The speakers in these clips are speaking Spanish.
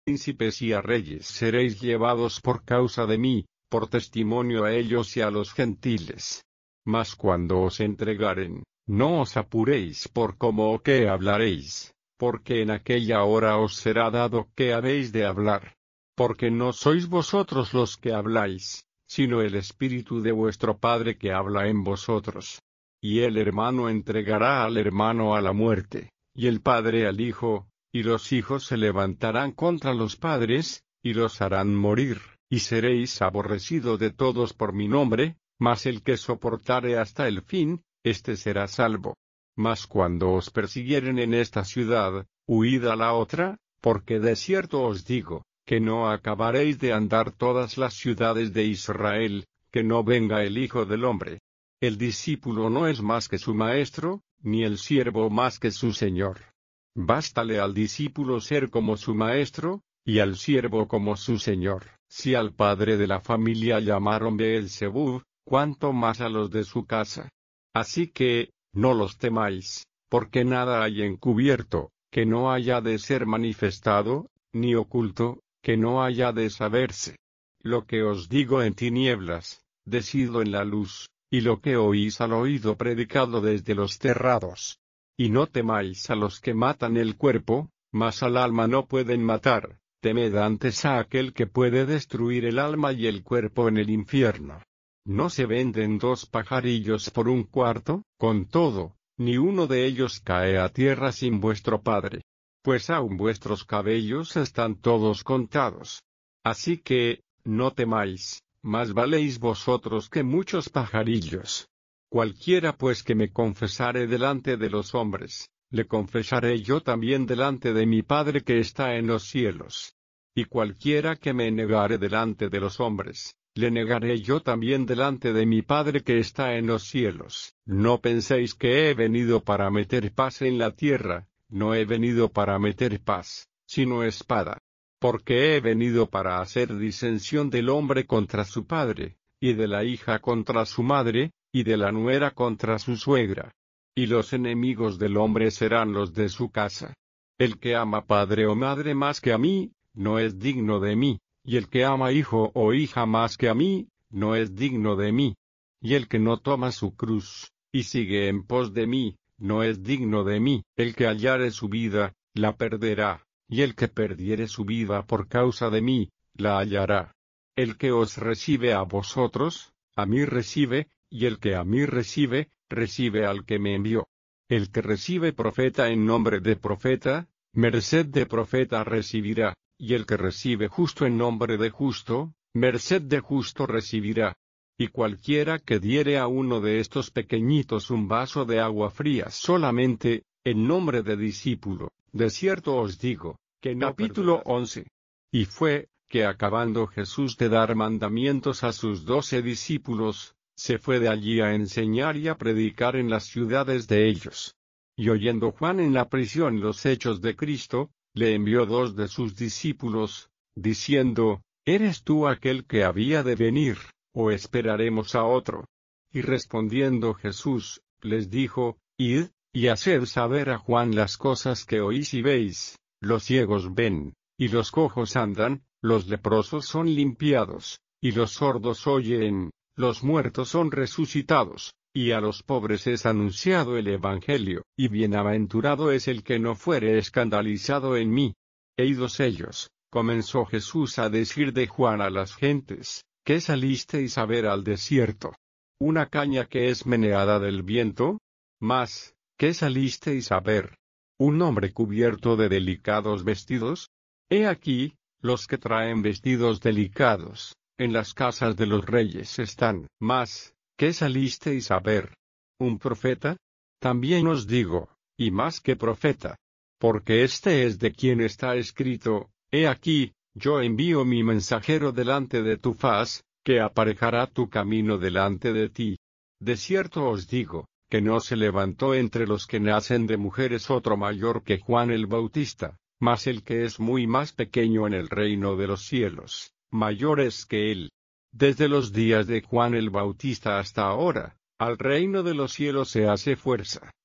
príncipes y a reyes seréis llevados por causa de mí, por testimonio a ellos y a los gentiles. Mas cuando os entregaren, no os apuréis por cómo o qué hablaréis, porque en aquella hora os será dado qué habéis de hablar. Porque no sois vosotros los que habláis, sino el Espíritu de vuestro Padre que habla en vosotros. Y el hermano entregará al hermano a la muerte, y el padre al hijo, y los hijos se levantarán contra los padres, y los harán morir, y seréis aborrecidos de todos por mi nombre, mas el que soportare hasta el fin, éste será salvo. Mas cuando os persiguieren en esta ciudad, huid a la otra, porque de cierto os digo, que no acabaréis de andar todas las ciudades de Israel, que no venga el Hijo del Hombre. El discípulo no es más que su maestro, ni el siervo más que su señor. Bástale al discípulo ser como su maestro, y al siervo como su señor. Si al padre de la familia llamaron Beelzebub, cuánto más a los de su casa. Así que, no los temáis, porque nada hay encubierto, que no haya de ser manifestado, ni oculto, que no haya de saberse. Lo que os digo en tinieblas, decidlo en la luz, y lo que oís al oído predicado desde los terrados. Y no temáis a los que matan el cuerpo, mas al alma no pueden matar, temed antes a aquel que puede destruir el alma y el cuerpo en el infierno. ¿No se venden 2 pajarillos por 1 cuarto? Con todo, ni uno de ellos cae a tierra sin vuestro Padre. Pues aun vuestros cabellos están todos contados. Así que, no temáis, más valéis vosotros que muchos pajarillos. Cualquiera pues que me confesare delante de los hombres, le confesaré yo también delante de mi Padre que está en los cielos. Y cualquiera que me negare delante de los hombres, le negaré yo también delante de mi Padre que está en los cielos. No penséis que he venido para meter paz en la tierra, no he venido para meter paz, sino espada. Porque he venido para hacer disensión del hombre contra su padre, y de la hija contra su madre, y de la nuera contra su suegra. Y los enemigos del hombre serán los de su casa. El que ama padre o madre más que a mí, no es digno de mí, y el que ama hijo o hija más que a mí, no es digno de mí. Y el que no toma su cruz, y sigue en pos de mí, no es digno de mí. El que hallare su vida, la perderá, y el que perdiere su vida por causa de mí, la hallará. El que os recibe a vosotros, a mí recibe, y el que a mí recibe, recibe al que me envió. El que recibe profeta en nombre de profeta, merced de profeta recibirá, y el que recibe justo en nombre de justo, merced de justo recibirá. Y cualquiera que diere a uno de estos pequeñitos un vaso de agua fría solamente, en nombre de discípulo, de cierto os digo, que no. Capítulo 11. Y fue, que acabando Jesús de dar mandamientos a sus 12 discípulos, se fue de allí a enseñar y a predicar en las ciudades de ellos. Y oyendo Juan en la prisión los hechos de Cristo, le envió 2 de sus discípulos, diciendo, ¿eres tú aquel que había de venir, o esperaremos a otro? Y respondiendo Jesús, les dijo, Id, y haced saber a Juan las cosas que oís y veis, los ciegos ven, y los cojos andan, los leprosos son limpiados, y los sordos oyen, los muertos son resucitados, y a los pobres es anunciado el Evangelio, y bienaventurado es el que no fuere escandalizado en mí. E idos ellos, comenzó Jesús a decir de Juan a las gentes, ¿qué salisteis a ver al desierto? ¿Una caña que es meneada del viento? Mas, ¿qué salisteis a ver? ¿Un hombre cubierto de delicados vestidos? He aquí, los que traen vestidos delicados, en las casas de los reyes están. Mas, ¿qué salisteis a ver? ¿Un profeta? También os digo, y más que profeta. Porque este es de quien está escrito, he aquí, yo envío mi mensajero delante de tu faz, que aparejará tu camino delante de ti. De cierto os digo, que no se levantó entre los que nacen de mujeres otro mayor que Juan el Bautista, mas el que es muy más pequeño en el reino de los cielos, mayor es que él. Desde los días de Juan el Bautista hasta ahora, al reino de los cielos se hace fuerza,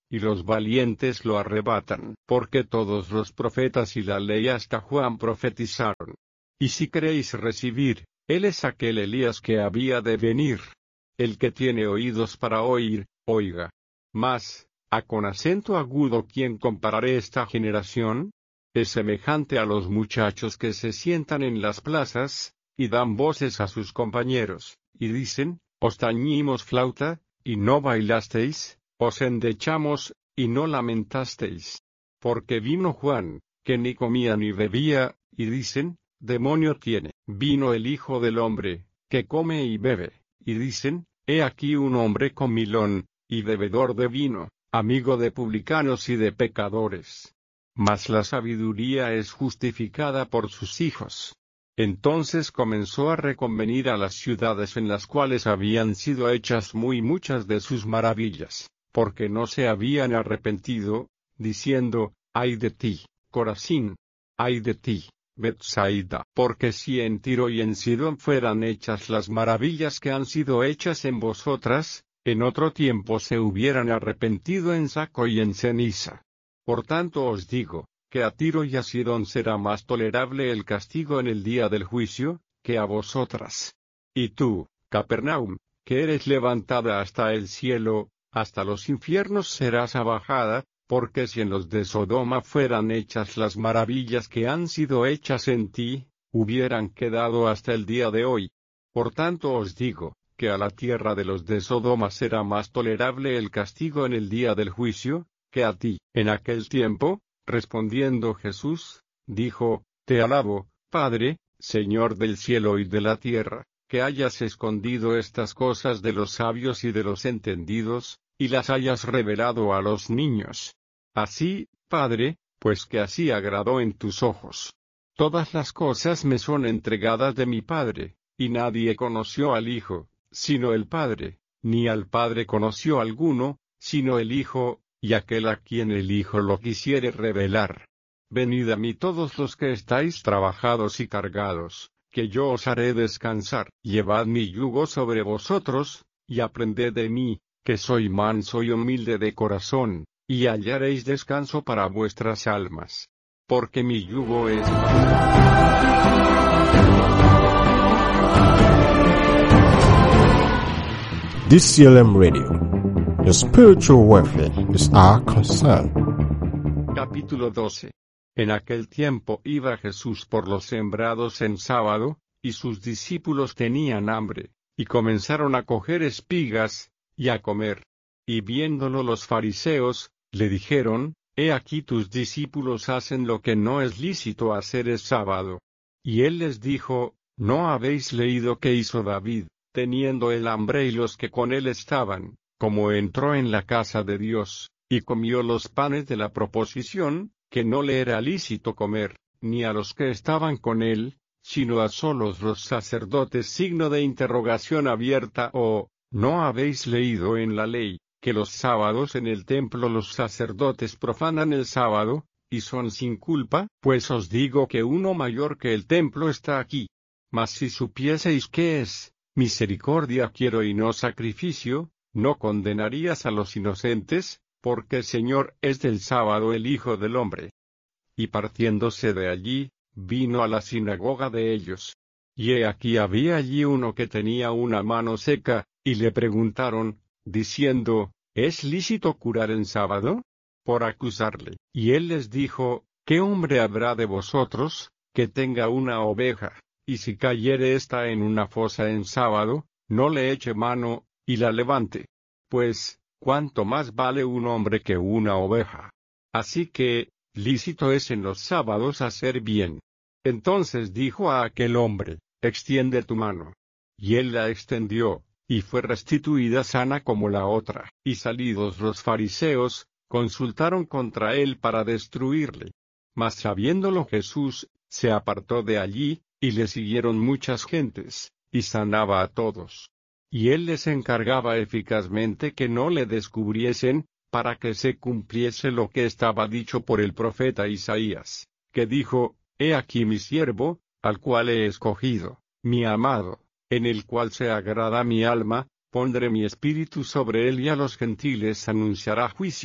y los valientes lo arrebatan, porque todos los profetas y la ley hasta Juan profetizaron. Y si queréis recibir, él es aquel Elías que había de venir. El que tiene oídos para oír, oiga. Mas, con acento agudo, ¿quién compararé esta generación? Es semejante a los muchachos que se sientan en las plazas, y dan voces a sus compañeros, y dicen, os tañimos flauta, y no bailasteis, os endechamos, y no lamentasteis. Porque vino Juan, que ni comía ni bebía, y dicen, demonio tiene. Vino el Hijo del Hombre, que come y bebe, y dicen, he aquí un hombre comilón, y bebedor de vino, amigo de publicanos y de pecadores. Mas la sabiduría es justificada por sus hijos. Entonces comenzó a reconvenir a las ciudades en las cuales habían sido hechas muy muchas de sus maravillas, porque no se habían arrepentido, diciendo, ay de ti, Corazín, ay de ti, Betsaida, porque si en Tiro y en Sidón fueran hechas las maravillas que han sido hechas en vosotras, en otro tiempo se hubieran arrepentido en saco y en ceniza. Por tanto os digo, que a Tiro y a Sidón será más tolerable el castigo en el día del juicio, que a vosotras. Y tú, Capernaum, que eres levantada hasta el cielo, hasta los infiernos serás abajada, porque si en los de Sodoma fueran hechas las maravillas que han sido hechas en ti, hubieran quedado hasta el día de hoy. Por tanto os digo, que a la tierra de los de Sodoma será más tolerable el castigo en el día del juicio, que a ti. En aquel tiempo, respondiendo Jesús, dijo, te alabo, Padre, Señor del cielo y de la tierra, que hayas escondido estas cosas de los sabios y de los entendidos, y las hayas revelado a los niños. Así, Padre, pues que así agradó en tus ojos. Todas las cosas me son entregadas de mi Padre, y nadie conoció al Hijo, sino el Padre, ni al Padre conoció alguno, sino el Hijo, y aquel a quien el Hijo lo quisiere revelar. Venid a mí todos los que estáis trabajados y cargados, que yo os haré descansar. Llevad mi yugo sobre vosotros, y aprended de mí, que soy manso y humilde de corazón, y hallaréis descanso para vuestras almas. Porque mi yugo es DCLM Radio. Your spiritual welfare is our concern. Capítulo 12. En aquel tiempo iba Jesús por los sembrados en sábado, y sus discípulos tenían hambre, y comenzaron a coger espigas, y a comer. Y viéndolo los fariseos, le dijeron, he aquí tus discípulos hacen lo que no es lícito hacer el sábado. Y él les dijo, ¿no habéis leído qué hizo David, teniendo el hambre y los que con él estaban, como entró en la casa de Dios, y comió los panes de la proposición, que no le era lícito comer, ni a los que estaban con él, sino a solos los sacerdotes? Signo de interrogación abierta. O, ¿no habéis leído en la ley, que los sábados en el templo los sacerdotes profanan el sábado, y son sin culpa? Pues os digo que uno mayor que el templo está aquí. Mas si supieseis qué es, misericordia quiero y no sacrificio, no condenarías a los inocentes, porque Señor es del sábado el Hijo del Hombre. Y partiéndose de allí, vino a la sinagoga de ellos. Y he aquí había allí uno que tenía una mano seca, y le preguntaron, diciendo, ¿es lícito curar en sábado? Por acusarle. Y él les dijo, ¿qué hombre habrá de vosotros, que tenga una oveja, y si cayere ésta en una fosa en sábado, no le eche mano, y la levante? Pues, ¿cuánto más vale un hombre que una oveja? Así que, lícito es en los sábados hacer bien. Entonces dijo a aquel hombre, extiende tu mano. Y él la extendió, y fue restituida sana como la otra. Y salidos los fariseos, consultaron contra él para destruirle. Mas sabiéndolo Jesús, se apartó de allí, y le siguieron muchas gentes, y sanaba a todos. Y él les encargaba eficazmente que no le descubriesen, para que se cumpliese lo que estaba dicho por el profeta Isaías, que dijo, he aquí mi siervo, al cual he escogido, mi amado, en el cual se agrada mi alma, pondré mi espíritu sobre él y a los gentiles anunciará juicio.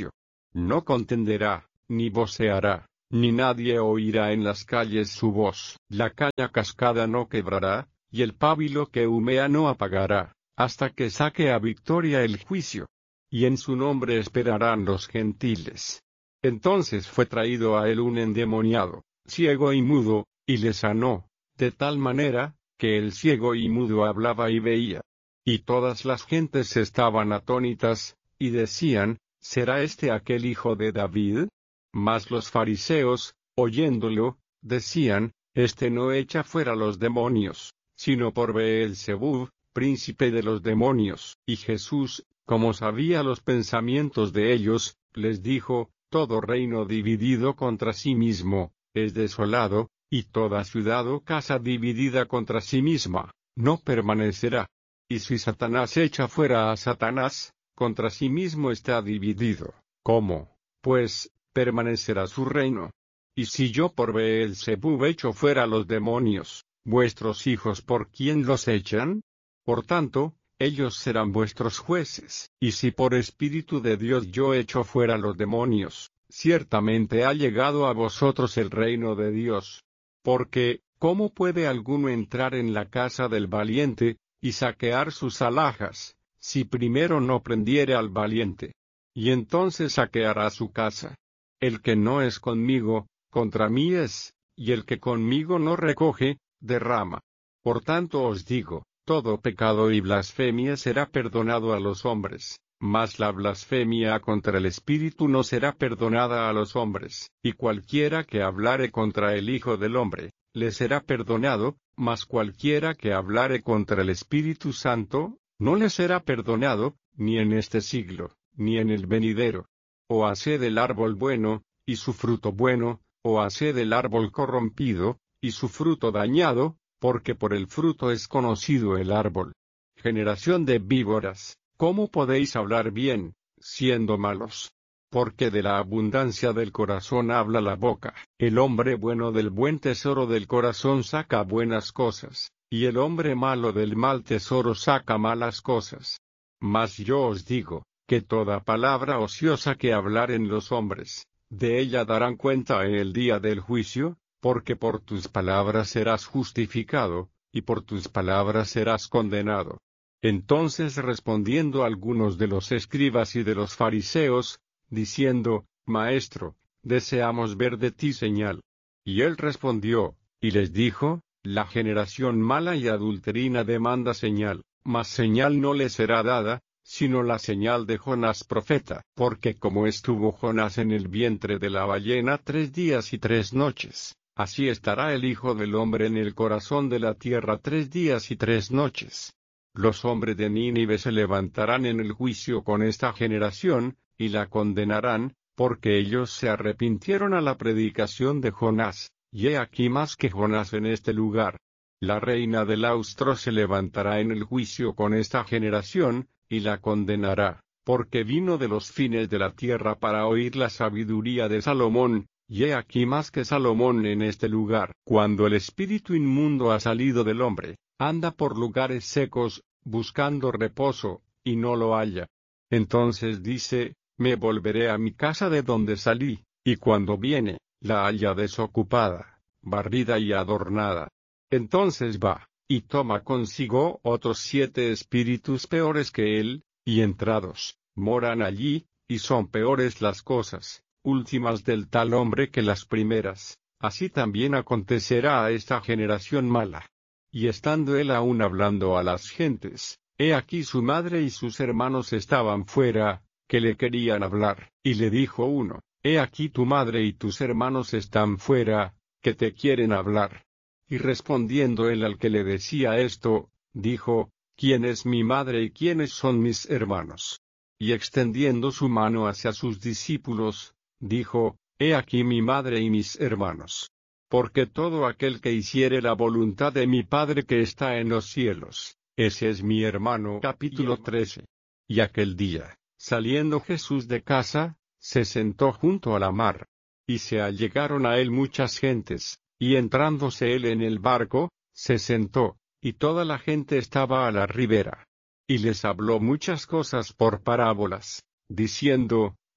No contenderá, ni voceará, ni nadie oirá en las calles su voz. La caña cascada no quebrará, y el pábilo que humea no apagará, hasta que saque a victoria el juicio. Y en su nombre esperarán los gentiles. Entonces fue traído a él un endemoniado, ciego y mudo, y le sanó, de tal manera, que el ciego y mudo hablaba y veía. Y todas las gentes estaban atónitas, y decían, ¿será este aquel hijo de David? Mas los fariseos, oyéndolo, decían, este no echa fuera los demonios, sino por Beelzebub, príncipe de los demonios. Y Jesús, como sabía los pensamientos de ellos, les dijo, todo reino dividido contra sí mismo, es desolado, y toda ciudad o casa dividida contra sí misma, no permanecerá. Y si Satanás echa fuera a Satanás, contra sí mismo está dividido. ¿Cómo, pues, permanecerá su reino? Y si yo por Beelzebub echo fuera los demonios, ¿vuestros hijos por quién los echan? Por tanto, ellos serán vuestros jueces. Y si por Espíritu de Dios yo echo fuera los demonios, ciertamente ha llegado a vosotros el reino de Dios. Porque, ¿cómo puede alguno entrar en la casa del valiente, y saquear sus alhajas, si primero no prendiere al valiente? Y entonces saqueará su casa. El que no es conmigo, contra mí es, y el que conmigo no recoge, derrama. Por tanto os digo, todo pecado y blasfemia será perdonado a los hombres, mas la blasfemia contra el Espíritu no será perdonada a los hombres. Y cualquiera que hablare contra el Hijo del Hombre, le será perdonado, mas cualquiera que hablare contra el Espíritu Santo, no le será perdonado, ni en este siglo, ni en el venidero. O haced el árbol bueno, y su fruto bueno, o haced el árbol corrompido, y su fruto dañado, porque por el fruto es conocido el árbol. Generación de víboras, ¿cómo podéis hablar bien, siendo malos? Porque de la abundancia del corazón habla la boca. El hombre bueno del buen tesoro del corazón saca buenas cosas, y el hombre malo del mal tesoro saca malas cosas. Mas yo os digo, que toda palabra ociosa que hablaren los hombres, de ella darán cuenta en el día del juicio, porque por tus palabras serás justificado, y por tus palabras serás condenado. Entonces respondiendo algunos de los escribas y de los fariseos, diciendo, Maestro, deseamos ver de ti señal. Y él respondió, y les dijo, la generación mala y adulterina demanda señal, mas señal no le será dada, sino la señal de Jonás profeta. Porque como estuvo Jonás en el vientre de la ballena 3 días y 3 noches, así estará el Hijo del Hombre en el corazón de la tierra 3 días y 3 noches. Los hombres de Nínive se levantarán en el juicio con esta generación, y la condenarán, porque ellos se arrepintieron a la predicación de Jonás, y he aquí más que Jonás en este lugar. La reina del austro se levantará en el juicio con esta generación, y la condenará, porque vino de los fines de la tierra para oír la sabiduría de Salomón, y he aquí más que Salomón en este lugar. Cuando el espíritu inmundo ha salido del hombre, anda por lugares secos, buscando reposo, y no lo halla. Entonces dice, me volveré a mi casa de donde salí, y cuando viene, la halla desocupada, barrida y adornada. Entonces va, y toma consigo otros 7 espíritus peores que él, y entrados, moran allí, y son peores las cosas últimas del tal hombre que las primeras. Así también acontecerá a esta generación mala. Y estando él aún hablando a las gentes, he aquí su madre y sus hermanos estaban fuera, que le querían hablar. Y le dijo uno, he aquí tu madre y tus hermanos están fuera, que te quieren hablar. Y respondiendo él al que le decía esto, dijo, ¿quién es mi madre y quiénes son mis hermanos? Y extendiendo su mano hacia sus discípulos, dijo, he aquí mi madre y mis hermanos. Porque todo aquel que hiciere la voluntad de mi Padre que está en los cielos, ese es mi hermano. Capítulo 13. Y aquel día, saliendo Jesús de casa, se sentó junto a la mar. Y se allegaron a él muchas gentes, y entrándose él en el barco, se sentó, y toda la gente estaba a la ribera. Y les habló muchas cosas por parábolas, diciendo,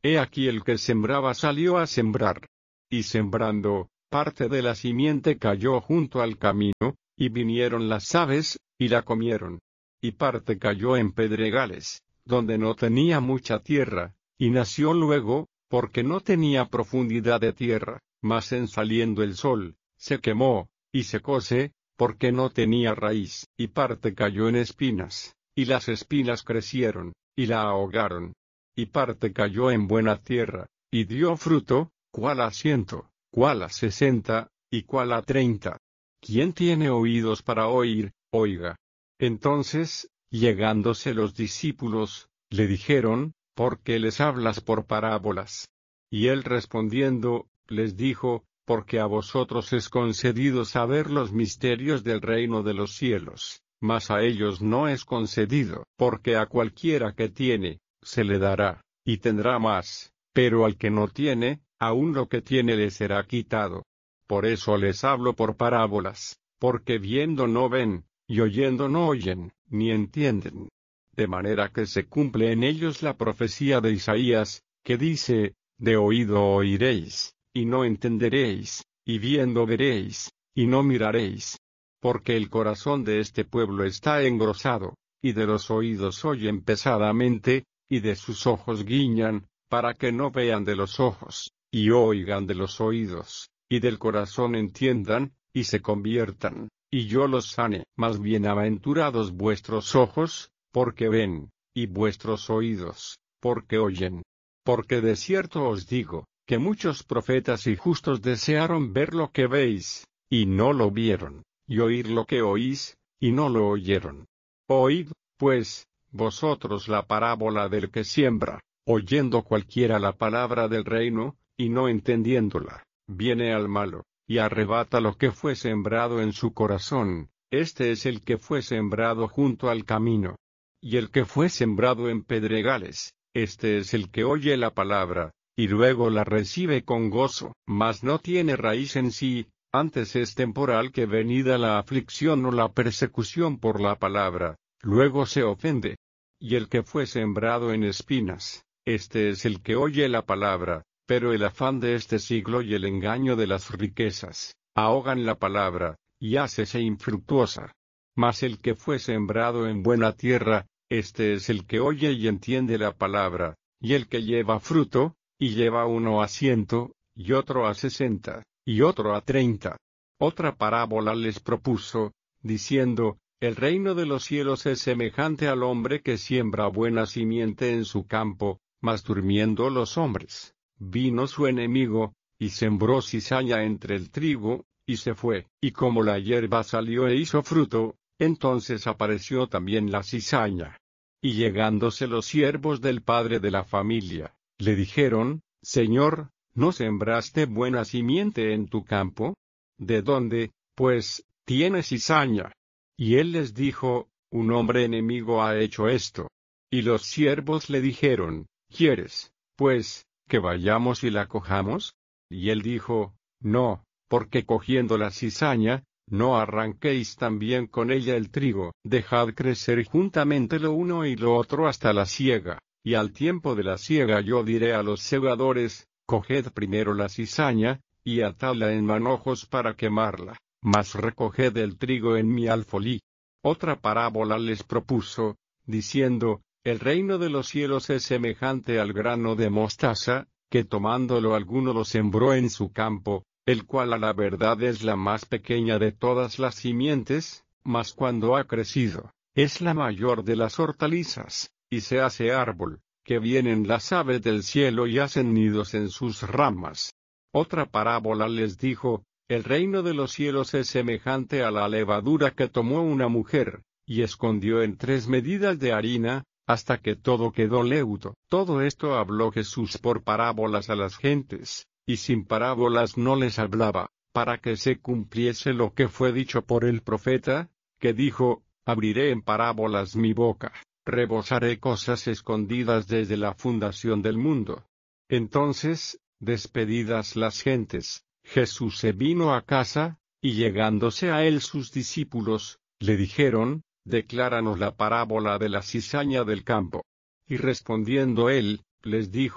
He aquí el que sembraba salió a sembrar. Y sembrando, parte de la simiente cayó junto al camino, y vinieron las aves, y la comieron. Y parte cayó en pedregales, donde no tenía mucha tierra, y nació luego, porque no tenía profundidad de tierra, mas en saliendo el sol, se quemó, y secóse, porque no tenía raíz. Y parte cayó en espinas, y las espinas crecieron, y la ahogaron. Y parte cayó en buena tierra, y dio fruto, cuál a 100, cuál a 60, y cuál a 30. ¿Quién tiene oídos para oír, oiga? Entonces, llegándose los discípulos, le dijeron, ¿por qué les hablas por parábolas? Y él respondiendo, les dijo, porque a vosotros es concedido saber los misterios del reino de los cielos, mas a ellos no es concedido, porque a cualquiera que tiene, se le dará, y tendrá más, pero al que no tiene, aun lo que tiene le será quitado. Por eso les hablo por parábolas, porque viendo no ven, y oyendo no oyen, ni entienden. De manera que se cumple en ellos la profecía de Isaías, que dice, de oído oiréis, y no entenderéis, y viendo veréis, y no miraréis. Porque el corazón de este pueblo está engrosado, y de los oídos oyen pesadamente, y de sus ojos guiñan, para que no vean de los ojos, y oigan de los oídos, y del corazón entiendan, y se conviertan, y yo los sane. Mas bienaventurados vuestros ojos, porque ven, y vuestros oídos, porque oyen. Porque de cierto os digo, que muchos profetas y justos desearon ver lo que veis, y no lo vieron, y oír lo que oís, y no lo oyeron. Oíd, pues, vosotros la parábola del que siembra, oyendo cualquiera la palabra del reino, y no entendiéndola, viene al malo, y arrebata lo que fue sembrado en su corazón. Este es el que fue sembrado junto al camino. Y el que fue sembrado en pedregales, este es el que oye la palabra, y luego la recibe con gozo, mas no tiene raíz en sí, antes es temporal, que venida la aflicción o la persecución por la palabra, luego se ofende. Y el que fue sembrado en espinas, este es el que oye la palabra, pero el afán de este siglo y el engaño de las riquezas, ahogan la palabra, y hácese infructuosa. Mas el que fue sembrado en buena tierra, este es el que oye y entiende la palabra, y el que lleva fruto, y lleva uno a 100, y otro a 60, y otro a 30. Otra parábola les propuso, diciendo, el reino de los cielos es semejante al hombre que siembra buena simiente en su campo, mas durmiendo los hombres, vino su enemigo, y sembró cizaña entre el trigo, y se fue. Y como la hierba salió e hizo fruto, entonces apareció también la cizaña. Y llegándose los siervos del padre de la familia, le dijeron, Señor, ¿no sembraste buena simiente en tu campo? ¿De dónde, pues, tienes cizaña? Y él les dijo, un hombre enemigo ha hecho esto. Y los siervos le dijeron, ¿quieres, pues, que vayamos y la cojamos? Y él dijo, no, porque cogiendo la cizaña, no arranquéis también con ella el trigo. Dejad crecer juntamente lo uno y lo otro hasta la siega, y al tiempo de la siega yo diré a los segadores, coged primero la cizaña, y atadla en manojos para quemarla, mas recoged el trigo en mi alfolí. Otra parábola les propuso, diciendo, el reino de los cielos es semejante al grano de mostaza, que tomándolo alguno lo sembró en su campo, el cual a la verdad es la más pequeña de todas las simientes, mas cuando ha crecido, es la mayor de las hortalizas, y se hace árbol, que vienen las aves del cielo y hacen nidos en sus ramas. Otra parábola les dijo, el reino de los cielos es semejante a la levadura que tomó una mujer, y escondió en 3 medidas de harina, hasta que todo quedó leudo. Todo esto habló Jesús por parábolas a las gentes, y sin parábolas no les hablaba, para que se cumpliese lo que fue dicho por el profeta, que dijo, abriré en parábolas mi boca, rebosaré cosas escondidas desde la fundación del mundo. Entonces, despedidas las gentes, Jesús se vino a casa, y llegándose a él sus discípulos, le dijeron, decláranos la parábola de la cizaña del campo. Y respondiendo él, les dijo,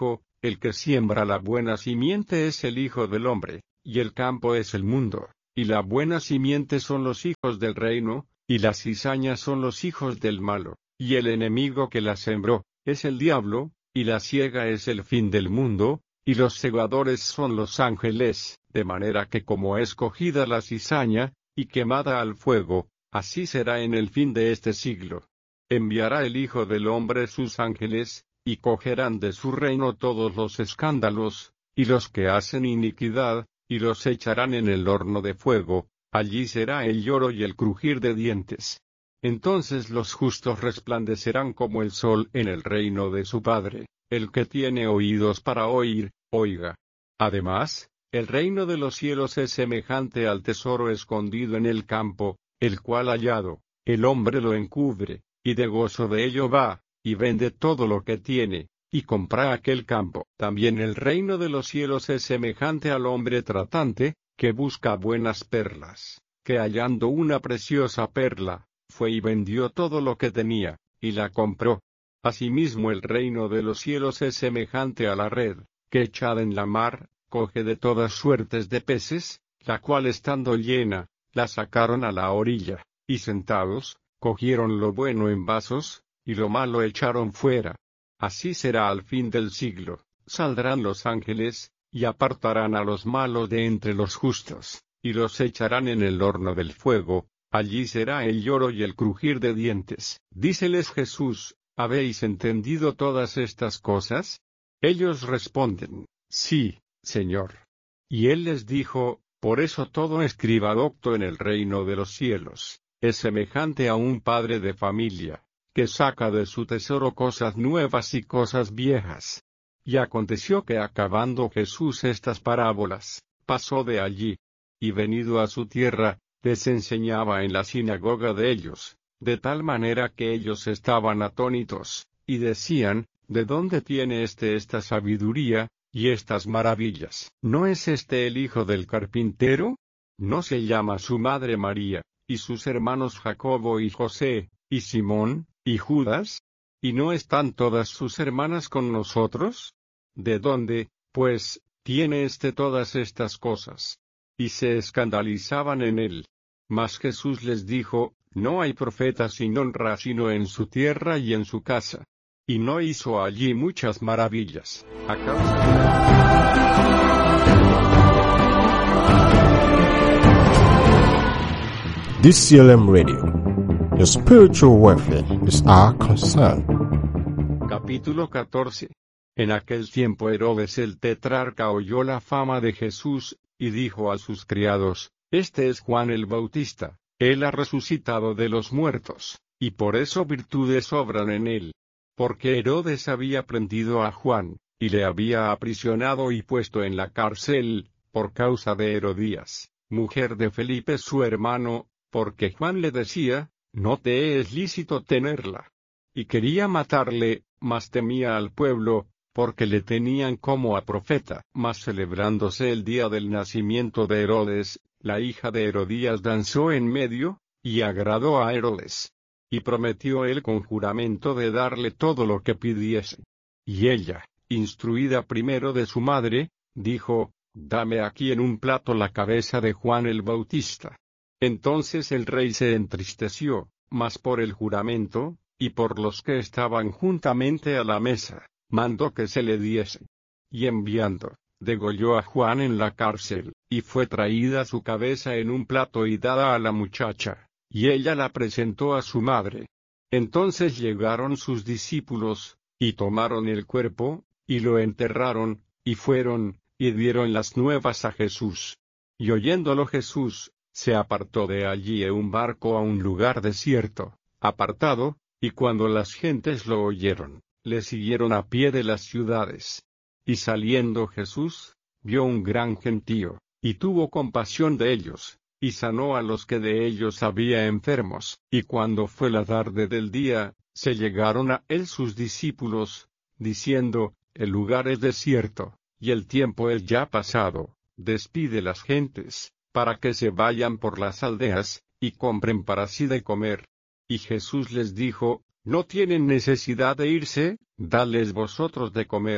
El que siembra la buena simiente es el Hijo del Hombre, y el campo es el mundo, y la buena simiente son los hijos del reino, y las cizañas son los hijos del malo, y el enemigo que la sembró, es el diablo, y la siega es el fin del mundo, y los segadores son los ángeles, de manera que como es cogida la cizaña, y quemada al fuego, así será en el fin de este siglo. Enviará el Hijo del Hombre sus ángeles, y cogerán de su reino todos los escándalos, y los que hacen iniquidad, y los echarán en el horno de fuego, allí será el lloro y el crujir de dientes. Entonces los justos resplandecerán como el sol en el reino de su Padre. El que tiene oídos para oír, oiga. Además, el reino de los cielos es semejante al tesoro escondido en el campo, el cual hallado, el hombre lo encubre, y de gozo de ello va, y vende todo lo que tiene, y compra aquel campo. También el reino de los cielos es semejante al hombre tratante, que busca buenas perlas, que hallando una preciosa perla, fue y vendió todo lo que tenía, y la compró. Asimismo el reino de los cielos es semejante a la red, que echada en la mar, coge de todas suertes de peces, la cual estando llena, la sacaron a la orilla, y sentados, cogieron lo bueno en vasos, y lo malo echaron fuera. Así será al fin del siglo, saldrán los ángeles, y apartarán a los malos de entre los justos, y los echarán en el horno del fuego, allí será el lloro y el crujir de dientes. Díceles Jesús, ¿habéis entendido todas estas cosas? Ellos responden, sí, Señor. Y él les dijo, por eso todo escriba docto en el reino de los cielos, es semejante a un padre de familia, que saca de su tesoro cosas nuevas y cosas viejas. Y aconteció que acabando Jesús estas parábolas, pasó de allí, y venido a su tierra, les enseñaba en la sinagoga de ellos, de tal manera que ellos estaban atónitos, y decían, ¿de dónde tiene esta sabiduría, y estas maravillas? ¿No es este el hijo del carpintero? ¿No se llama su madre María, y sus hermanos Jacobo y José, y Simón, y Judas? ¿Y no están todas sus hermanas con nosotros? ¿De dónde, pues, tiene todas estas cosas? Y se escandalizaban en él. Mas Jesús les dijo, no hay profeta sin honra sino en su tierra y en su casa. Y no hizo allí muchas maravillas, a causa DCLM Radio. Your spiritual welfare is our concern. Capítulo 14. En aquel tiempo Herodes el tetrarca oyó la fama de Jesús, y dijo a sus criados, este es Juan el Bautista, él ha resucitado de los muertos, y por eso virtudes obran en él. Porque Herodes había prendido a Juan, y le había aprisionado y puesto en la cárcel, por causa de Herodías, mujer de Felipe su hermano, porque Juan le decía, no te es lícito tenerla. Y quería matarle, mas temía al pueblo, porque le tenían como a profeta. Mas celebrándose el día del nacimiento de Herodes, la hija de Herodías danzó en medio, y agradó a Herodes. Y prometió él con juramento de darle todo lo que pidiese. Y ella, instruida primero de su madre, dijo, dame aquí en un plato la cabeza de Juan el Bautista. Entonces el rey se entristeció, mas por el juramento, y por los que estaban juntamente a la mesa, mandó que se le diese. Y enviando, degolló a Juan en la cárcel, y fue traída su cabeza en un plato y dada a la muchacha, y ella la presentó a su madre. Entonces llegaron sus discípulos, y tomaron el cuerpo, y lo enterraron, y fueron, y dieron las nuevas a Jesús. Y oyéndolo Jesús, se apartó de allí en un barco a un lugar desierto, apartado, y cuando las gentes lo oyeron, le siguieron a pie de las ciudades. Y saliendo Jesús, vio un gran gentío, y tuvo compasión de ellos, y sanó a los que de ellos había enfermos. Y cuando fue la tarde del día, se llegaron a él sus discípulos, diciendo, el lugar es desierto, y el tiempo es ya pasado, despide las gentes, para que se vayan por las aldeas, y compren para sí de comer. Y Jesús les dijo, no tienen necesidad de irse, dadles vosotros de comer.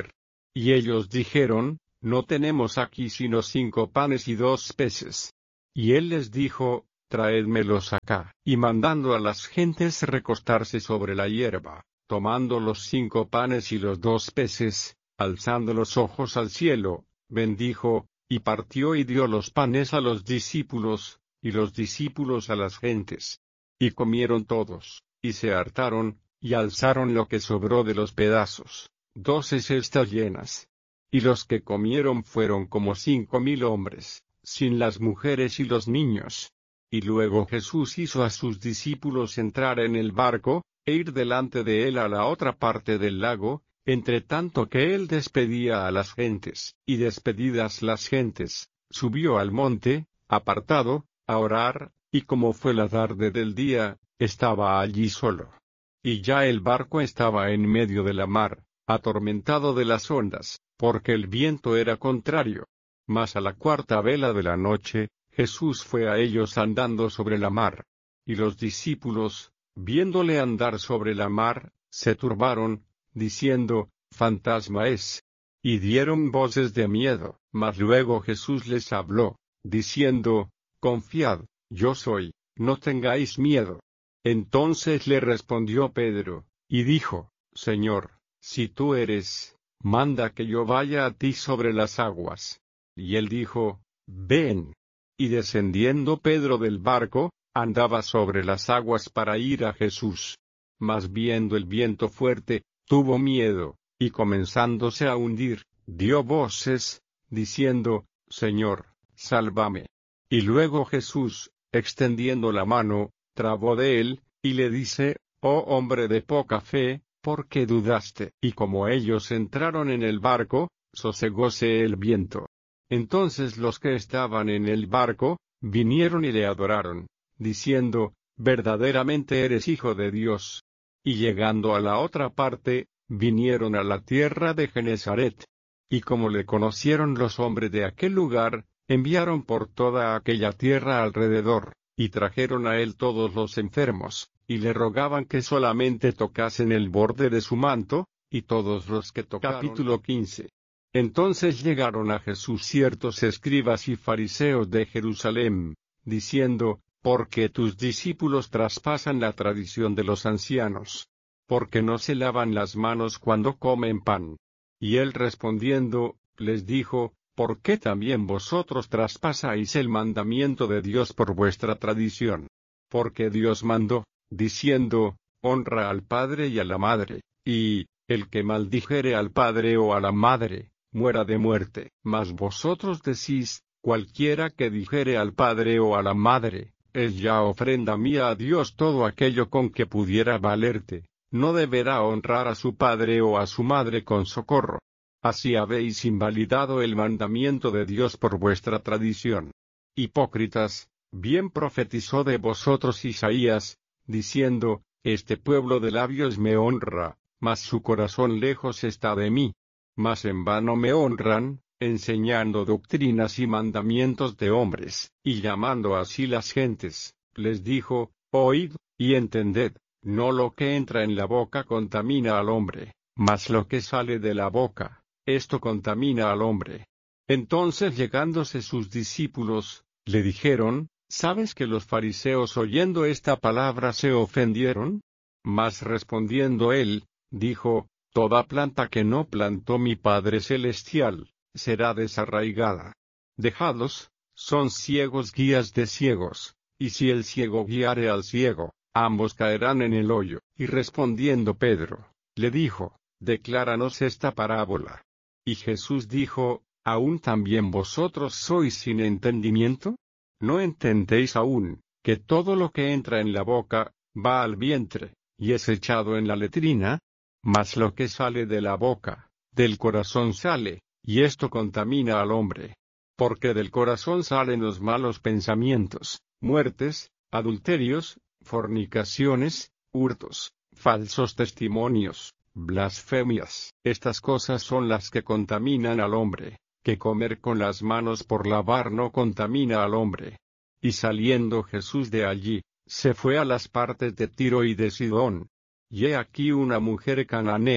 Y ellos dijeron, no tenemos aquí sino 5 panes y 2 peces. Y él les dijo, traédmelos acá. Y mandando a las gentes recostarse sobre la hierba, tomando los 5 panes y los 2 peces, alzando los ojos al cielo, bendijo, y partió y dio los panes a los discípulos, y los discípulos a las gentes. Y comieron todos, y se hartaron, y alzaron lo que sobró de los pedazos, 12 cestas llenas. Y los que comieron fueron como 5,000 hombres, sin las mujeres y los niños. Y luego Jesús hizo a sus discípulos entrar en el barco, e ir delante de él a la otra parte del lago, entre tanto que él despedía a las gentes. Y despedidas las gentes, subió al monte, apartado, a orar, y como fue la tarde del día, estaba allí solo. Y ya el barco estaba en medio de la mar, atormentado de las ondas, porque el viento era contrario. Mas a la 4ª vela de la noche, Jesús fue a ellos andando sobre la mar. Y los discípulos, viéndole andar sobre la mar, se turbaron, diciendo, fantasma es. Y dieron voces de miedo. Mas luego Jesús les habló, diciendo, confiad, yo soy, no tengáis miedo. Entonces le respondió Pedro, y dijo, Señor, si tú eres, manda que yo vaya a ti sobre las aguas. Y él dijo, ven. Y descendiendo Pedro del barco, andaba sobre las aguas para ir a Jesús. Mas viendo el viento fuerte, tuvo miedo, y comenzándose a hundir, dio voces, diciendo, Señor, sálvame. Y luego Jesús, extendiendo la mano, trabó de él, y le dice, oh hombre de poca fe, ¿por qué dudaste? Y como ellos entraron en el barco, sosegóse el viento. Entonces los que estaban en el barco, vinieron y le adoraron, diciendo, verdaderamente eres Hijo de Dios. Y llegando a la otra parte, vinieron a la tierra de Genesaret. Y como le conocieron los hombres de aquel lugar, enviaron por toda aquella tierra alrededor, y trajeron a él todos los enfermos, y le rogaban que solamente tocasen el borde de su manto, y todos los que tocaron. Capítulo 15. Entonces llegaron a Jesús ciertos escribas y fariseos de Jerusalén, diciendo, ¿por qué tus discípulos traspasan la tradición de los ancianos? Porque no se lavan las manos cuando comen pan. Y él respondiendo, les dijo, ¿por qué también vosotros traspasáis el mandamiento de Dios por vuestra tradición? Porque Dios mandó, diciendo, honra al padre y a la madre, y, el que maldijere al padre o a la madre, muera de muerte. Mas vosotros decís, cualquiera que dijere al padre o a la madre, es ya ofrenda mía a Dios todo aquello con que pudiera valerte, no deberá honrar a su padre o a su madre con socorro. Así habéis invalidado el mandamiento de Dios por vuestra tradición. Hipócritas, bien profetizó de vosotros Isaías, diciendo, este pueblo de labios me honra, mas su corazón lejos está de mí. Mas en vano me honran, enseñando doctrinas y mandamientos de hombres, y llamando así las gentes, les dijo, oíd, y entended, no lo que entra en la boca contamina al hombre, mas lo que sale de la boca, esto contamina al hombre. Entonces llegándose sus discípulos, le dijeron, ¿sabes que los fariseos oyendo esta palabra se ofendieron? Mas respondiendo él, dijo, toda planta que no plantó mi Padre Celestial, será desarraigada. Dejadlos, son ciegos guías de ciegos, y si el ciego guiare al ciego, ambos caerán en el hoyo. Y respondiendo Pedro, le dijo, decláranos esta parábola. Y Jesús dijo, ¿aún también vosotros sois sin entendimiento? ¿No entendéis aún, que todo lo que entra en la boca, va al vientre, y es echado en la letrina? Mas lo que sale de la boca, del corazón sale, y esto contamina al hombre. Porque del corazón salen los malos pensamientos, muertes, adulterios, fornicaciones, hurtos, falsos testimonios, blasfemias. Estas cosas son las que contaminan al hombre, que comer con las manos por lavar no contamina al hombre. Y saliendo Jesús de allí, se fue a las partes de Tiro y de Sidón. Y he aquí una mujer cananea,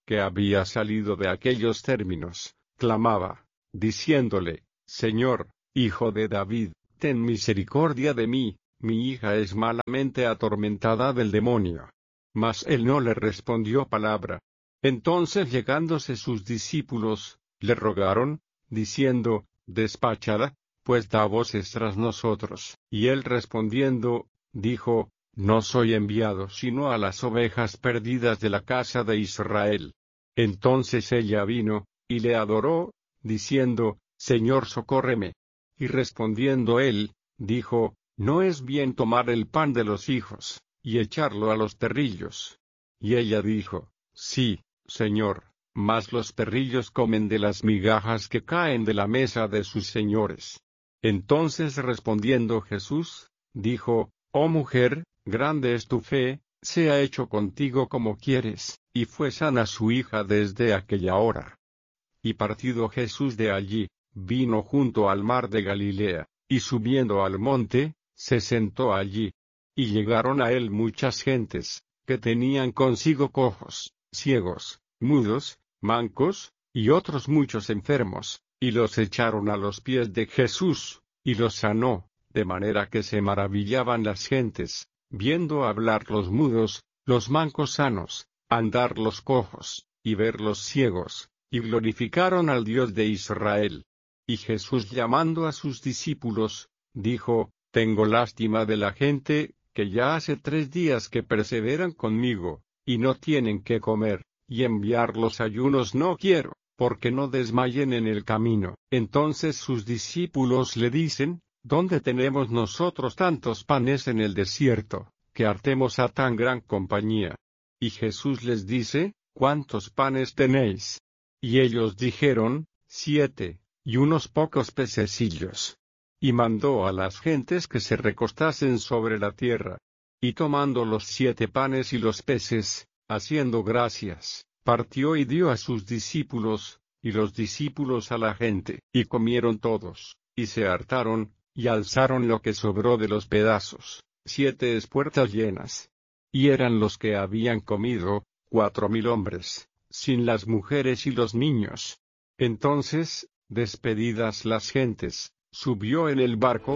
que había salido de aquellos términos, clamaba, diciéndole, Señor, Hijo de David, ten misericordia de mí, mi hija es malamente atormentada del demonio. Mas él no le respondió palabra. Entonces llegándose sus discípulos, le rogaron, diciendo, despáchala, pues da voces tras nosotros. Y él respondiendo, dijo, no soy enviado sino a las ovejas perdidas de la casa de Israel. Entonces ella vino, y le adoró, diciendo, Señor, socórreme. Y respondiendo él, dijo, no es bien tomar el pan de los hijos, y echarlo a los perrillos. Y ella dijo, sí, Señor, mas los perrillos comen de las migajas que caen de la mesa de sus señores. Entonces respondiendo Jesús, dijo, oh mujer, grande es tu fe, sea hecho contigo como quieres, y fue sana su hija desde aquella hora. Y partido Jesús de allí, vino junto al mar de Galilea, y subiendo al monte, se sentó allí. Y llegaron a él muchas gentes, que tenían consigo cojos, ciegos, mudos, mancos, y otros muchos enfermos, y los echaron a los pies de Jesús, y los sanó, de manera que se maravillaban las gentes, viendo hablar los mudos, los mancos sanos, andar los cojos, y ver los ciegos, y glorificaron al Dios de Israel. Y Jesús llamando a sus discípulos, dijo, tengo lástima de la gente, que ya hace 3 días que perseveran conmigo, y no tienen qué comer, y enviar los ayunos no quiero, porque no desmayen en el camino. Entonces sus discípulos le dicen, ¿dónde tenemos nosotros tantos panes en el desierto, que hartemos a tan gran compañía? Y Jesús les dice, ¿cuántos panes tenéis? Y ellos dijeron, 7, y unos pocos pececillos. Y mandó a las gentes que se recostasen sobre la tierra. Y tomando los 7 panes y los peces, haciendo gracias, partió y dio a sus discípulos, y los discípulos a la gente. Y comieron todos, y se hartaron, y alzaron lo que sobró de los pedazos, 7 espuertas llenas. Y eran los que habían comido, 4,000 hombres, sin las mujeres y los niños. Entonces, despedidas las gentes, subió en el barco,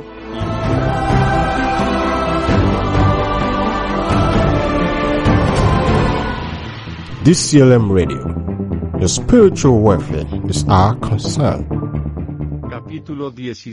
DCLM Radio. Your spiritual welfare is our concern. Capítulo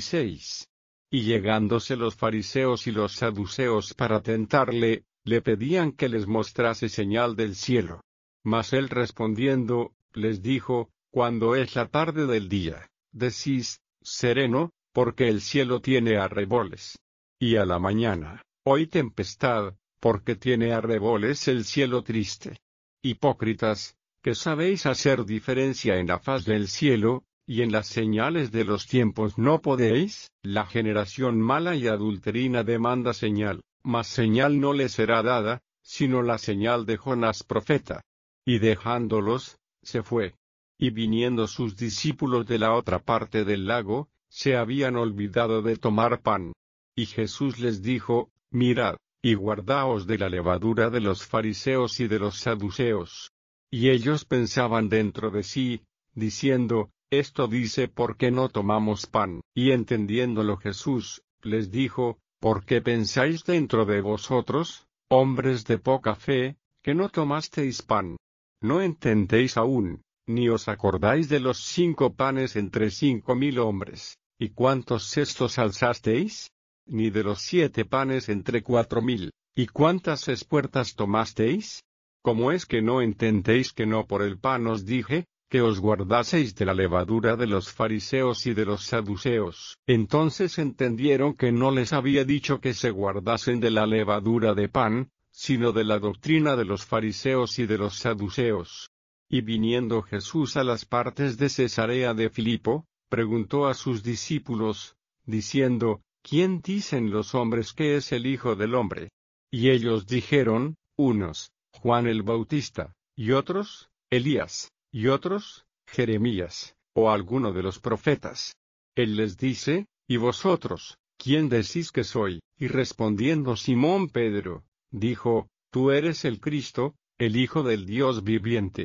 16. Y llegándose los fariseos y los saduceos para tentarle, le pedían que les mostrase señal del cielo. Mas él respondiendo, les dijo, cuando es la tarde del día, decís, sereno, porque el cielo tiene arreboles. Y a la mañana, hoy tempestad, porque tiene arreboles el cielo triste. Hipócritas, que sabéis hacer diferencia en la faz del cielo, y en las señales de los tiempos no podéis. La generación mala y adulterina demanda señal, mas señal no le será dada, sino la señal de Jonás profeta. Y dejándolos, se fue. Y viniendo sus discípulos de la otra parte del lago, se habían olvidado de tomar pan. Y Jesús les dijo, mirad, y guardaos de la levadura de los fariseos y de los saduceos. Y ellos pensaban dentro de sí, diciendo, esto dice ¿por qué no tomamos pan? Y entendiéndolo Jesús, les dijo, ¿por qué pensáis dentro de vosotros, hombres de poca fe, que no tomasteis pan? ¿No entendéis aún, ni os acordáis de los 5 panes entre 5,000 hombres, y cuántos cestos alzasteis? Ni de los 7 panes entre 4,000, ¿y cuántas espuertas tomasteis? ¿Cómo es que no entendéis que no por el pan os dije, que os guardaseis de la levadura de los fariseos y de los saduceos? Entonces entendieron que no les había dicho que se guardasen de la levadura de pan, sino de la doctrina de los fariseos y de los saduceos. Y viniendo Jesús a las partes de Cesarea de Filipo, preguntó a sus discípulos, diciendo, ¿quién dicen los hombres que es el Hijo del Hombre? Y ellos dijeron, unos, Juan el Bautista, y otros, Elías, y otros, Jeremías, o alguno de los profetas. Él les dice, ¿y vosotros, quién decís que soy? Y respondiendo Simón Pedro, dijo, tú eres el Cristo, el Hijo del Dios viviente.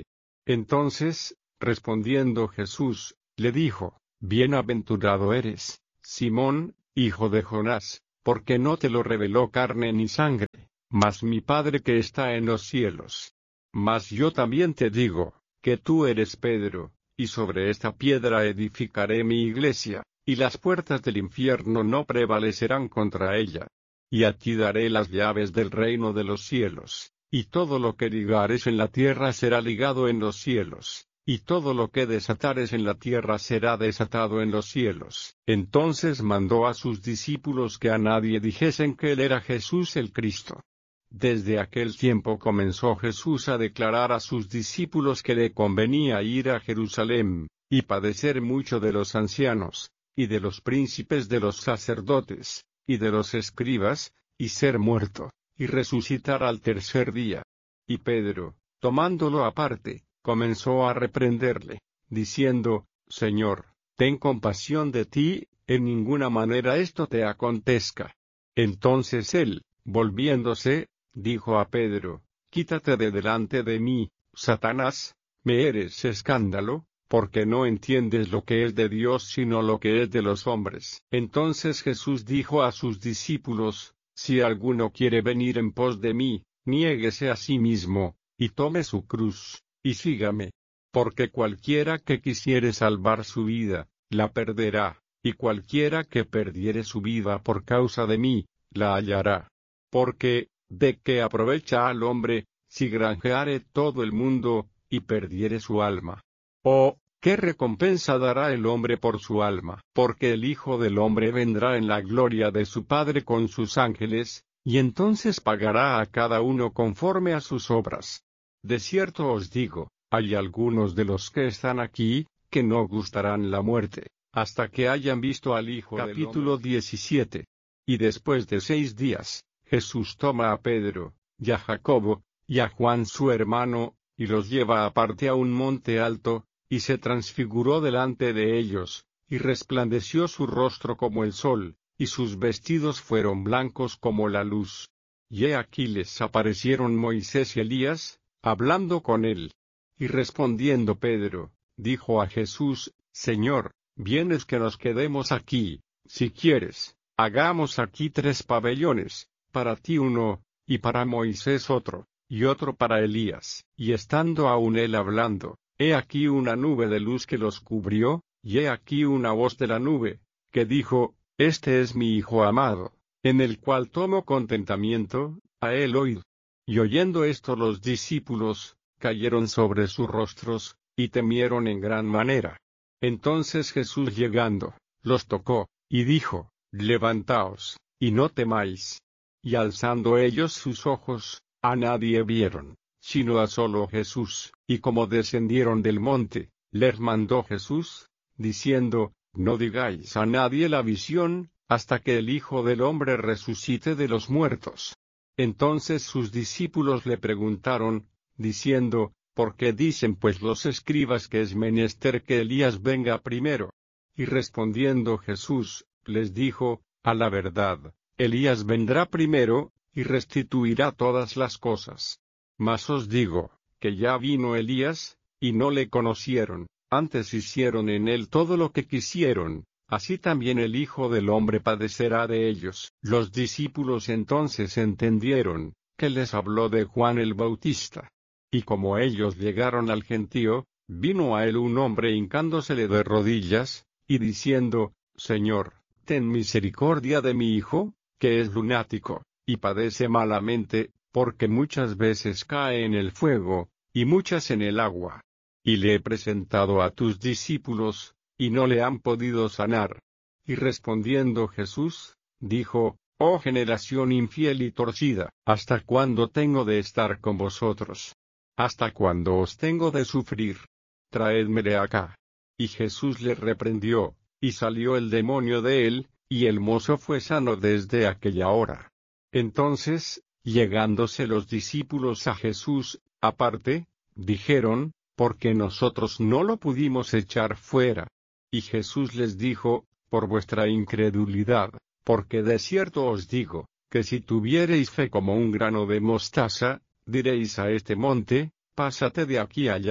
Entonces, respondiendo Jesús, le dijo, Bienaventurado eres, Simón, hijo de Jonás, porque no te lo reveló carne ni sangre, mas mi Padre que está en los cielos. Mas yo también te digo, que tú eres Pedro, y sobre esta piedra edificaré mi iglesia, y las puertas del infierno no prevalecerán contra ella. Y a ti daré las llaves del reino de los cielos, y todo lo que ligares en la tierra será ligado en los cielos, y todo lo que desatares en la tierra será desatado en los cielos. Entonces mandó a sus discípulos que a nadie dijesen que él era Jesús el Cristo. Desde aquel tiempo comenzó Jesús a declarar a sus discípulos que le convenía ir a Jerusalén, y padecer mucho de los ancianos, y de los príncipes de los sacerdotes, y de los escribas, y ser muerto, y resucitar al tercer día. Y Pedro, tomándolo aparte, comenzó a reprenderle, diciendo, Señor, ten compasión de ti, en ninguna manera esto te acontezca. Entonces él, volviéndose, dijo a Pedro, Quítate de delante de mí, Satanás, me eres escándalo, porque no entiendes lo que es de Dios sino lo que es de los hombres. Entonces Jesús dijo a sus discípulos, Si alguno quiere venir en pos de mí, niéguese a sí mismo, y tome su cruz, y sígame. Porque cualquiera que quisiere salvar su vida, la perderá, y cualquiera que perdiere su vida por causa de mí, la hallará. Porque, ¿de qué aprovecha al hombre, si granjeare todo el mundo, y perdiere su alma? ¿O qué recompensa dará el hombre por su alma? Porque el Hijo del Hombre vendrá en la gloria de su Padre con sus ángeles, y entonces pagará a cada uno conforme a sus obras. De cierto os digo, hay algunos de los que están aquí, que no gustarán la muerte, hasta que hayan visto al Hijo del Hombre. Capítulo 17. Y después de 6 días, Jesús toma a Pedro, y a Jacobo, y a Juan su hermano, y los lleva aparte a un monte alto, y se transfiguró delante de ellos, y resplandeció su rostro como el sol, y sus vestidos fueron blancos como la luz. Y he aquí les aparecieron Moisés y Elías, hablando con él. Y respondiendo Pedro, dijo a Jesús, Señor, bien es que nos quedemos aquí, si quieres, hagamos aquí 3 pabellones, para ti uno, y para Moisés otro, y otro para Elías. Y estando aún él hablando, he aquí una nube de luz que los cubrió, y he aquí una voz de la nube, que dijo, Este es mi Hijo amado, en el cual tomo contentamiento, a él oíd. Y oyendo esto los discípulos, cayeron sobre sus rostros, y temieron en gran manera. Entonces Jesús llegando, los tocó, y dijo, Levantaos, y no temáis. Y alzando ellos sus ojos, a nadie vieron, sino a solo Jesús. Y como descendieron del monte, les mandó Jesús, diciendo, No digáis a nadie la visión, hasta que el Hijo del Hombre resucite de los muertos. Entonces sus discípulos le preguntaron, diciendo, ¿por qué dicen pues los escribas que es menester que Elías venga primero? Y respondiendo Jesús, les dijo, a la verdad, Elías vendrá primero, y restituirá todas las cosas. Mas os digo, que ya vino Elías, y no le conocieron, antes hicieron en él todo lo que quisieron, así también el Hijo del Hombre padecerá de ellos. Los discípulos entonces entendieron, que les habló de Juan el Bautista. Y como ellos llegaron al gentío, vino a él un hombre hincándosele de rodillas, y diciendo, Señor, ten misericordia de mi hijo, que es lunático, y padece malamente, porque muchas veces cae en el fuego, y muchas en el agua. Y le he presentado a tus discípulos, y no le han podido sanar. Y respondiendo Jesús, dijo, Oh generación infiel y torcida, ¿hasta cuándo tengo de estar con vosotros? ¿Hasta cuándo os tengo de sufrir? Traédmele acá. Y Jesús le reprendió, y salió el demonio de él, y el mozo fue sano desde aquella hora. Entonces, llegándose los discípulos a Jesús, aparte, dijeron, ¿por qué nosotros no lo pudimos echar fuera? Y Jesús les dijo, por vuestra incredulidad, porque de cierto os digo, que si tuviereis fe como un grano de mostaza, diréis a este monte, pásate de aquí allá,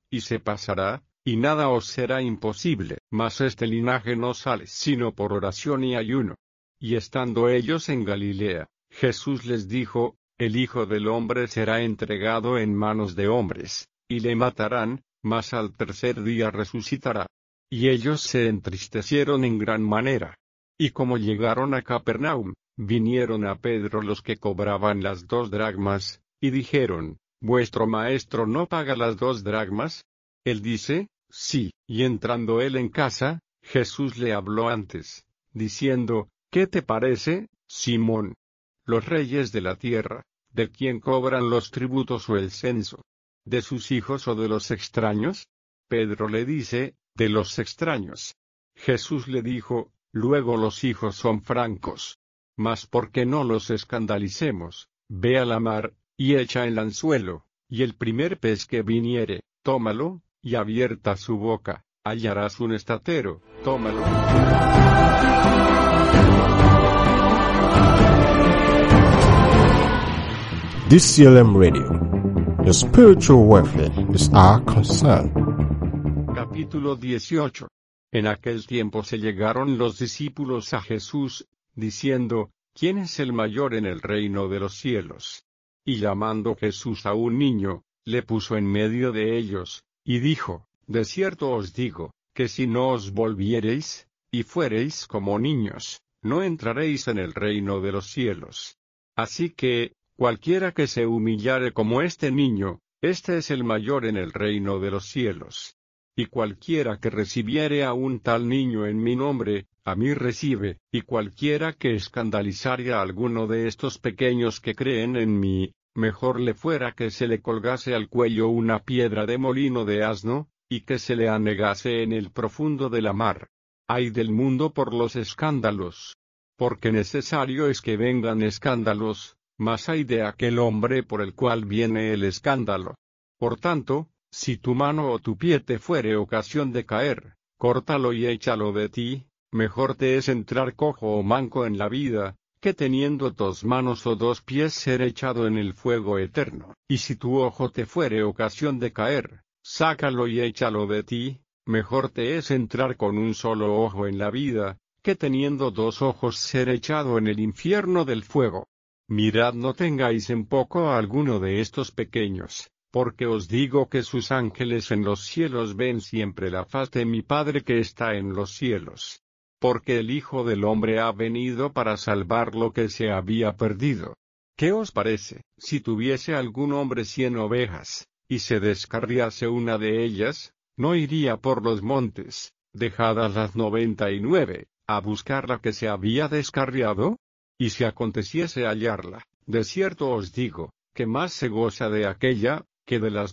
y se pasará, y nada os será imposible. Mas este linaje no sale sino por oración y ayuno. Y estando ellos en Galilea, Jesús les dijo: El Hijo del Hombre será entregado en manos de hombres, y le matarán, mas al tercer día resucitará. Y ellos se entristecieron en gran manera. Y como llegaron a Capernaum, vinieron a Pedro los que cobraban las 2 dracmas, y dijeron: ¿Vuestro maestro no paga las 2 dracmas? Él dice: Sí. Y entrando él en casa, Jesús le habló antes, diciendo: ¿Qué te parece, Simón? Los reyes de la tierra, ¿de quién cobran los tributos o el censo? ¿De sus hijos o de los extraños? Pedro le dice: De los extraños. Jesús le dijo: Luego los hijos son francos. Mas porque no los escandalicemos, ve a la mar, y echa el anzuelo, y el primer pez que viniere, tómalo, y abierta su boca, hallarás un estatero, tómalo. DCLM Radio. Your spiritual welfare is our concern. Capítulo 18. En aquel tiempo se llegaron los discípulos a Jesús, diciendo: ¿Quién es el mayor en el reino de los cielos? Y llamando Jesús a un niño, le puso en medio de ellos, y dijo: De cierto os digo, que si no os volviereis, y fuereis como niños, no entraréis en el reino de los cielos. Así que, cualquiera que se humillare como este niño, este es el mayor en el reino de los cielos. Y cualquiera que recibiere a un tal niño en mi nombre, a mí recibe, y cualquiera que escandalizare a alguno de estos pequeños que creen en mí, mejor le fuera que se le colgase al cuello una piedra de molino de asno, y que se le anegase en el profundo de la mar. Ay del mundo por los escándalos. Porque necesario es que vengan escándalos, mas ay de aquel hombre por el cual viene el escándalo. Por tanto, si tu mano o tu pie te fuere ocasión de caer, córtalo y échalo de ti. Mejor te es entrar cojo o manco en la vida, que teniendo 2 manos o 2 pies ser echado en el fuego eterno. Y si tu ojo te fuere ocasión de caer, sácalo y échalo de ti. Mejor te es entrar con un solo ojo en la vida, que teniendo 2 ojos ser echado en el infierno del fuego. Mirad, no tengáis en poco a alguno de estos pequeños, porque os digo que sus ángeles en los cielos ven siempre la faz de mi Padre que está en los cielos. Porque el Hijo del Hombre ha venido para salvar lo que se había perdido. ¿Qué os parece, si tuviese algún hombre 100 ovejas, y se descarriase una de ellas, no iría por los montes, dejadas las 99, a buscar la que se había descarriado? Y si aconteciese hallarla, de cierto os digo, que más se goza de aquella, que de las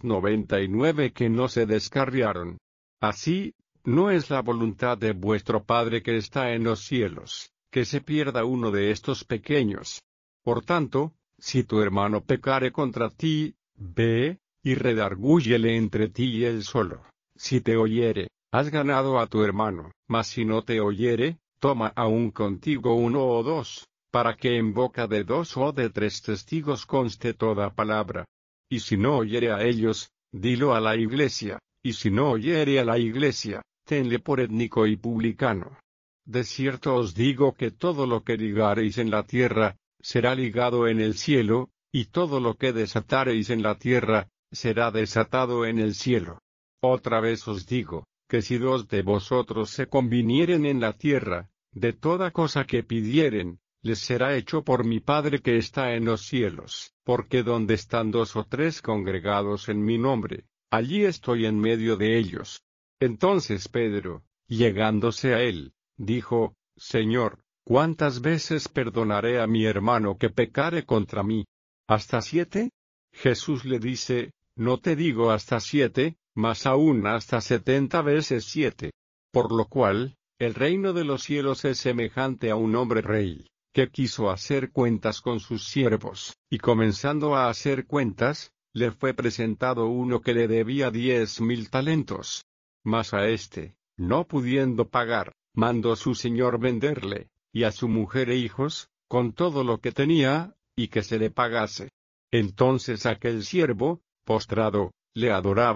99 que no se descarriaron. Así, no es la voluntad de vuestro Padre que está en los cielos, que se pierda uno de estos pequeños. Por tanto, si tu hermano pecare contra ti, ve, y redargúyele entre ti y él solo. Si te oyere, has ganado a tu hermano, mas si no te oyere, toma aún contigo 1 o 2, para que en boca de 2 o de 3 testigos conste toda palabra. Y si no oyere a ellos, dilo a la iglesia, y si no oyere a la iglesia, tenle por étnico y publicano. De cierto os digo que todo lo que ligareis en la tierra, será ligado en el cielo, y todo lo que desatareis en la tierra, será desatado en el cielo. Otra vez os digo, que si 2 de vosotros se convinieren en la tierra, de toda cosa que pidieren, les será hecho por mi Padre que está en los cielos, porque donde están 2 o 3 congregados en mi nombre, allí estoy en medio de ellos. Entonces Pedro, llegándose a él, dijo: Señor, ¿cuántas veces perdonaré a mi hermano que pecare contra mí? ¿Hasta 7? Jesús le dice: No te digo hasta 7, mas aún hasta 70 veces 7. Por lo cual, el reino de los cielos es semejante a un hombre rey, que quiso hacer cuentas con sus siervos, y comenzando a hacer cuentas, le fue presentado uno que le debía 10,000 talentos. Mas a éste, no pudiendo pagar, mandó su señor venderle, y a su mujer e hijos, con todo lo que tenía, y que se le pagase. Entonces aquel siervo, postrado, le adoraba,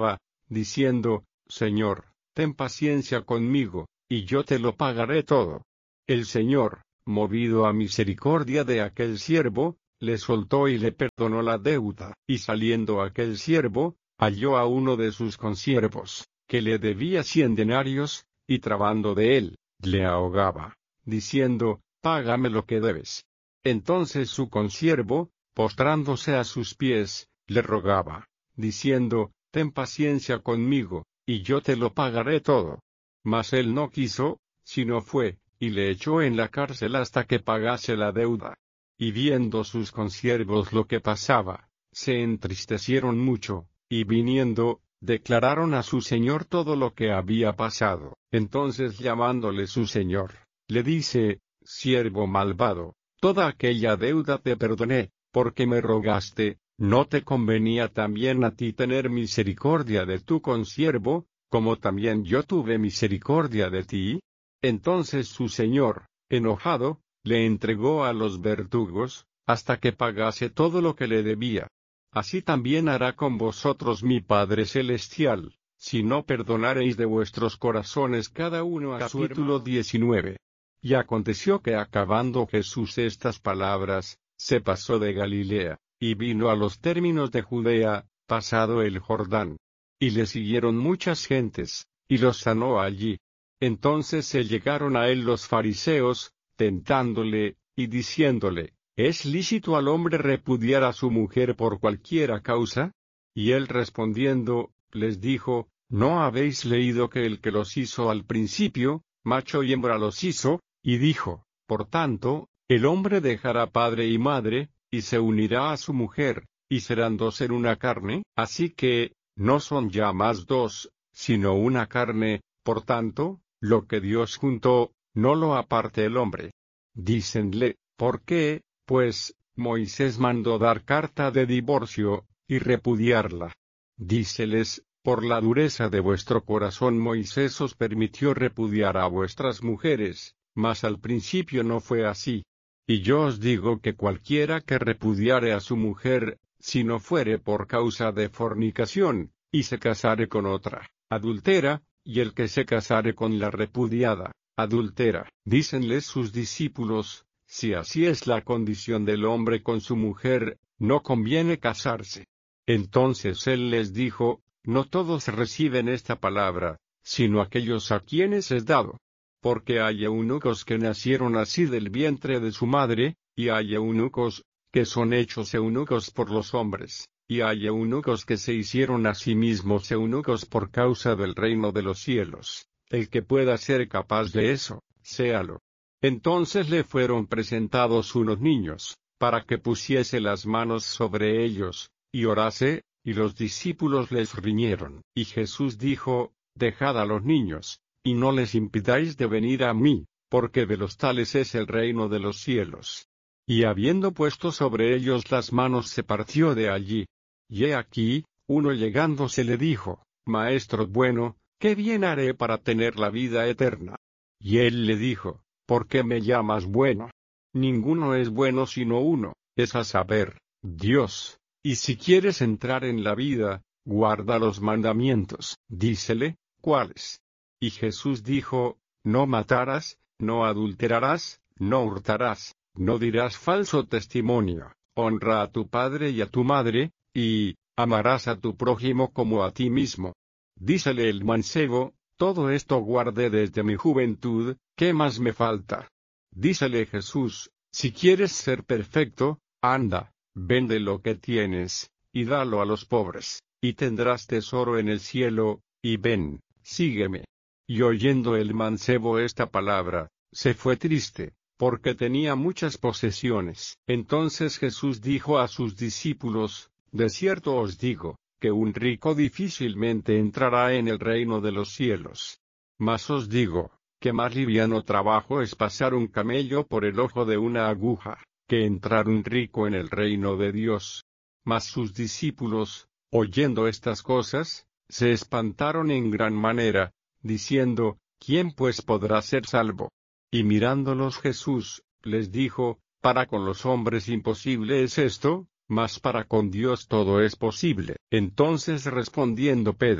diciendo, Señor, ten paciencia conmigo, y yo te lo pagaré todo. El Señor, movido a misericordia de aquel siervo, le soltó y le perdonó la deuda. Y saliendo aquel siervo, halló a uno de sus consiervos, que le debía 100 denarios, y trabando de él, le ahogaba, diciendo, Págame lo que debes. Entonces su consiervo, postrándose a sus pies, le rogaba, diciendo, Ten paciencia conmigo, y yo te lo pagaré todo. Mas él no quiso, sino fue, y le echó en la cárcel hasta que pagase la deuda. Y viendo sus consiervos lo que pasaba, se entristecieron mucho, y viniendo, declararon a su señor todo lo que había pasado. Entonces llamándole su señor, le dice, Siervo malvado, toda aquella deuda te perdoné, porque me rogaste. ¿No te convenía también a ti tener misericordia de tu consiervo, como también yo tuve misericordia de ti? Entonces su señor, enojado, le entregó a los verdugos, hasta que pagase todo lo que le debía. Así también hará con vosotros mi Padre Celestial, si no perdonareis de vuestros corazones cada uno a su hermano. Capítulo 19. Y aconteció que acabando Jesús estas palabras, se pasó de Galilea, y vino a los términos de Judea, pasado el Jordán. Y le siguieron muchas gentes, y los sanó allí. Entonces se llegaron a él los fariseos, tentándole, y diciéndole, ¿es lícito al hombre repudiar a su mujer por cualquiera causa? Y él respondiendo, les dijo, ¿no habéis leído que el que los hizo al principio, macho y hembra los hizo? Y dijo, por tanto, el hombre dejará padre y madre, y se unirá a su mujer, y serán dos en una carne, así que, no son ya más dos, sino una carne, por tanto, lo que Dios juntó, no lo aparte el hombre. Dícenle, ¿por qué? Pues, Moisés mandó dar carta de divorcio, y repudiarla. Díceles, por la dureza de vuestro corazón Moisés os permitió repudiar a vuestras mujeres, mas al principio no fue así. Y yo os digo que cualquiera que repudiare a su mujer, si no fuere por causa de fornicación, y se casare con otra, adultera, y el que se casare con la repudiada, adultera. Dícenles sus discípulos, si así es la condición del hombre con su mujer, no conviene casarse. Entonces él les dijo, no todos reciben esta palabra, sino aquellos a quienes es dado. Porque hay eunucos que nacieron así del vientre de su madre, y hay eunucos, que son hechos eunucos por los hombres, y hay eunucos que se hicieron a sí mismos eunucos por causa del reino de los cielos. El que pueda ser capaz de eso, séalo. Entonces le fueron presentados unos niños, para que pusiese las manos sobre ellos, y orase, y los discípulos les riñeron. Y Jesús dijo, dejad a los niños, y no les impidáis de venir a mí, porque de los tales es el reino de los cielos. Y habiendo puesto sobre ellos las manos se partió de allí. Y he aquí, uno llegándose le dijo, Maestro bueno, ¿qué bien haré para tener la vida eterna? Y él le dijo, ¿por qué me llamas bueno? Ninguno es bueno sino uno, es a saber, Dios. Y si quieres entrar en la vida, guarda los mandamientos. Dícele, ¿cuáles? Y Jesús dijo, no matarás, no adulterarás, no hurtarás, no dirás falso testimonio, honra a tu padre y a tu madre, y amarás a tu prójimo como a ti mismo. Dícele el mancebo, todo esto guardé desde mi juventud, ¿qué más me falta? Dícele Jesús, si quieres ser perfecto, anda, vende lo que tienes, y dalo a los pobres, y tendrás tesoro en el cielo, y ven, sígueme. Y oyendo el mancebo esta palabra, se fue triste, porque tenía muchas posesiones. Entonces Jesús dijo a sus discípulos, de cierto os digo, que un rico difícilmente entrará en el reino de los cielos. Mas os digo, que más liviano trabajo es pasar un camello por el ojo de una aguja, que entrar un rico en el reino de Dios. Mas sus discípulos, oyendo estas cosas, se espantaron en gran manera, diciendo, ¿quién pues podrá ser salvo? Y mirándolos Jesús, les dijo, para con los hombres imposible es esto, mas para con Dios todo es posible. Entonces respondiendo Pedro,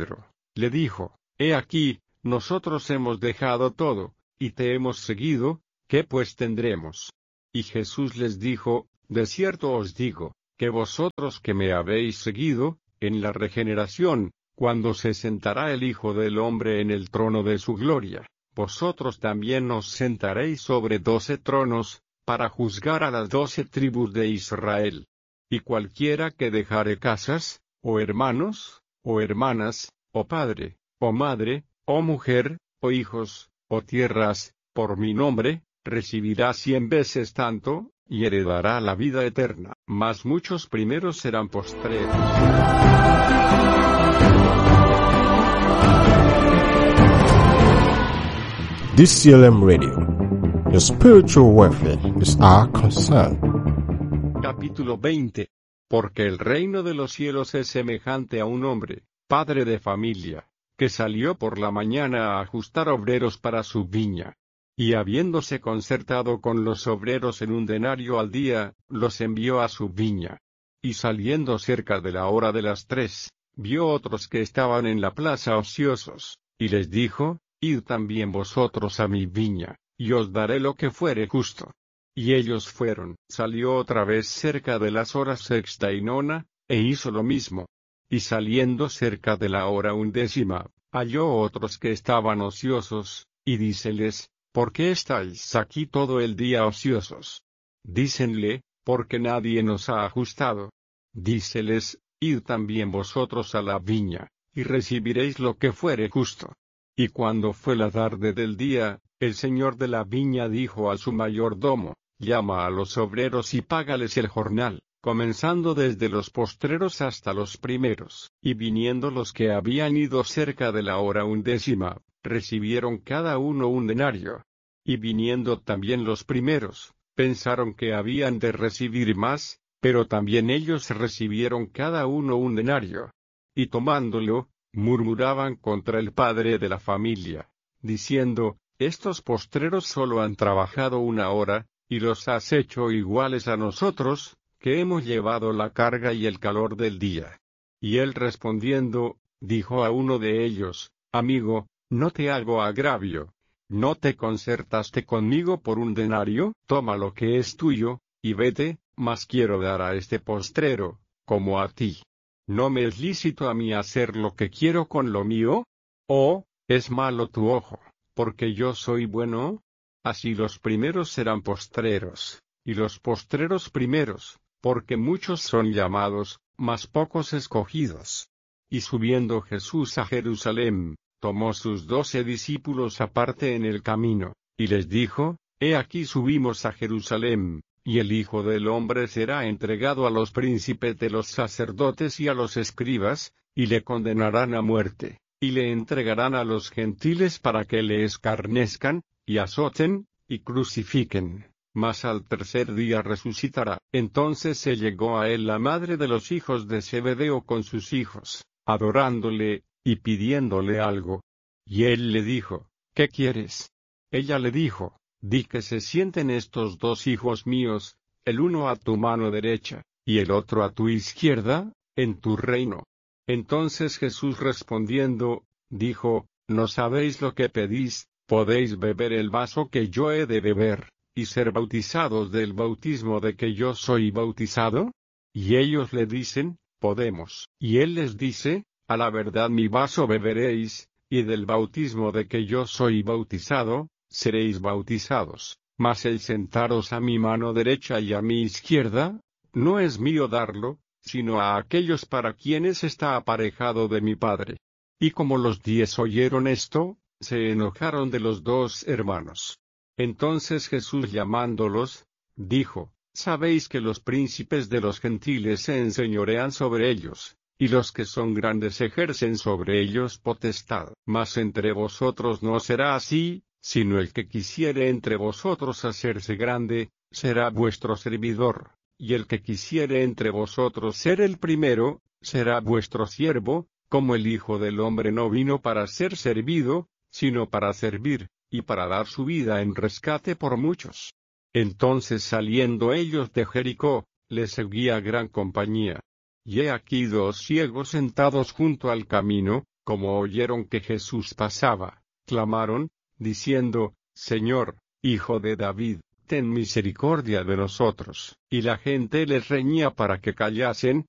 Le dijo: He aquí, nosotros hemos dejado todo, y te hemos seguido, ¿qué pues tendremos? Y Jesús les dijo: De cierto os digo, que vosotros que me habéis seguido, en la regeneración, cuando se sentará el Hijo del Hombre en el trono de su gloria, vosotros también os sentaréis sobre 12 tronos, para juzgar a las 12 tribus de Israel. Y cualquiera que dejare casas, o hermanos, o hermanas, o padre, o madre, o mujer, o hijos, o tierras, por mi nombre, recibirá 100 veces tanto, y heredará la vida eterna. Mas muchos primeros serán postreros. DCLM Radio. Your spiritual welfare is our concern. Capítulo 20. Porque el reino de los cielos es semejante a un hombre, padre de familia, que salió por la mañana a ajustar obreros para su viña. Y habiéndose concertado con los obreros en un denario al día, los envió a su viña. Y saliendo cerca de la hora de las 3, vio otros que estaban en la plaza ociosos, y les dijo: Id también vosotros a mi viña, y os daré lo que fuere justo. Y ellos fueron. Salió otra vez cerca de las horas sexta y nona, e hizo lo mismo. Y saliendo cerca de la hora 11, halló otros que estaban ociosos, y díceles: ¿Por qué estáis aquí todo el día ociosos? Dícenle: porque nadie nos ha ajustado. Díceles: Id también vosotros a la viña, y recibiréis lo que fuere justo. Y cuando fue la tarde del día, el señor de la viña dijo a su mayordomo: Llama a los obreros y págales el jornal, comenzando desde los postreros hasta los primeros. Y viniendo los que habían ido cerca de la hora 11, recibieron cada uno un denario. Y viniendo también los primeros, pensaron que habían de recibir más, pero también ellos recibieron cada uno un denario. Y tomándolo, murmuraban contra el padre de la familia, diciendo: Estos postreros solo han trabajado 1 hora, y los has hecho iguales a nosotros, que hemos llevado la carga y el calor del día. Y él respondiendo, dijo a uno de ellos: Amigo, no te hago agravio. ¿No te concertaste conmigo por un denario? Toma lo que es tuyo, y vete, mas quiero dar a este postrero, como a ti. ¿No me es lícito a mí hacer lo que quiero con lo mío? ¿O, es malo tu ojo, porque yo soy bueno? Así los primeros serán postreros, y los postreros primeros, porque muchos son llamados, mas pocos escogidos. Y subiendo Jesús a Jerusalén, tomó sus 12 discípulos aparte en el camino, y les dijo: He aquí subimos a Jerusalén, y el Hijo del Hombre será entregado a los príncipes de los sacerdotes y a los escribas, y le condenarán a muerte, y le entregarán a los gentiles para que le escarnezcan, y azoten, y crucifiquen, mas al tercer día resucitará. Entonces se llegó a él la madre de los hijos de Zebedeo con sus hijos, adorándole, y pidiéndole algo. Y él le dijo: ¿Qué quieres? Ella le dijo: Di que se sienten estos 2 hijos míos, el uno a tu mano derecha, y el otro a tu izquierda, en tu reino. Entonces Jesús respondiendo, dijo: No sabéis lo que pedís. ¿Podéis beber el vaso que yo he de beber, y ser bautizados del bautismo de que yo soy bautizado? Y ellos le dicen: Podemos. Y él les dice: A la verdad mi vaso beberéis, y del bautismo de que yo soy bautizado, seréis bautizados. Mas el sentaros a mi mano derecha y a mi izquierda, no es mío darlo, sino a aquellos para quienes está aparejado de mi Padre. Y como los 10 oyeron esto, se enojaron de los 2 hermanos. Entonces Jesús llamándolos, dijo: Sabéis que los príncipes de los gentiles se enseñorean sobre ellos, y los que son grandes ejercen sobre ellos potestad. Mas entre vosotros no será así, sino el que quisiere entre vosotros hacerse grande, será vuestro servidor, y el que quisiere entre vosotros ser el primero, será vuestro siervo, como el Hijo del Hombre no vino para ser servido, sino para servir, y para dar su vida en rescate por muchos. Entonces saliendo ellos de Jericó, les seguía gran compañía. Y he aquí 2 ciegos sentados junto al camino, como oyeron que Jesús pasaba, clamaron, diciendo, Señor, Hijo de David, ten misericordia de nosotros. Y la gente les reñía para que callasen,